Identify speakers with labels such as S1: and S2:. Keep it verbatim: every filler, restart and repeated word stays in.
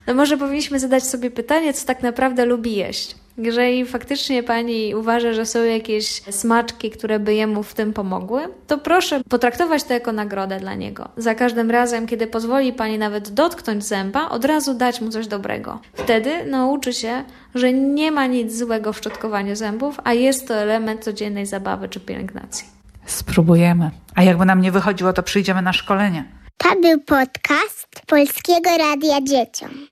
S1: No może powinniśmy zadać sobie pytanie, co tak naprawdę lubi jeść. Jeżeli faktycznie pani uważa, że są jakieś smaczki, które by jemu w tym pomogły, to proszę potraktować to jako nagrodę dla niego. Za każdym razem, kiedy pozwoli pani nawet dotknąć zęba, od razu dać mu coś dobrego. Wtedy nauczy się, że nie ma nic złego w szczotkowaniu zębów, a jest to element codziennej zabawy czy pielęgnacji.
S2: Spróbujemy. A jakby nam nie wychodziło, to przyjdziemy na szkolenie.
S3: To był podcast Polskiego Radia Dzieciom.